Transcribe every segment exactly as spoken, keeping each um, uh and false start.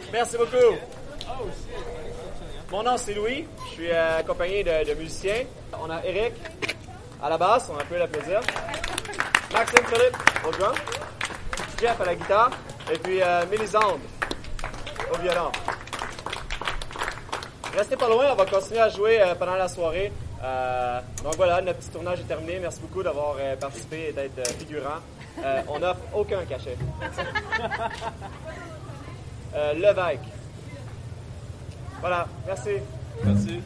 Merci beaucoup. Mon nom, c'est Louis. Je suis euh, accompagné de, de musiciens. On a Eric à la basse, on peut l'applaudir. Maxime Philippe au drum. Jeff à la guitare. Et puis euh, Mélisande au violon. Restez pas loin, on va continuer à jouer euh, pendant la soirée. Euh, donc voilà, notre petit tournage est terminé. Merci beaucoup d'avoir euh, participé et d'être euh, figurant. Euh, on n'offre aucun cachet. Euh, Lévesque. Voilà, merci. Merci.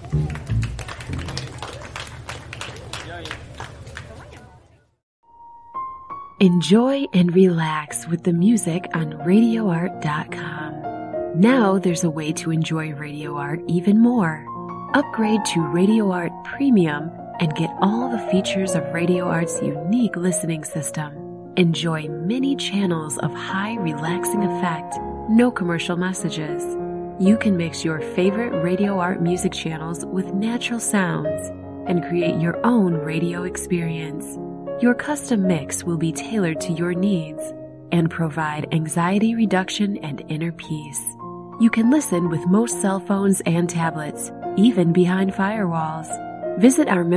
Enjoy and relax with the music on radio art dot com. Now there's a way to enjoy Radio Art even more. Upgrade to Radio Art Premium and get all the features of Radio Art's unique listening system. Enjoy many channels of high relaxing effect, no commercial messages. You can mix your favorite Radio Art music channels with natural sounds and create your own radio experience. Your custom mix will be tailored to your needs and provide anxiety reduction and inner peace. You can listen with most cell phones and tablets, even behind firewalls. Visit our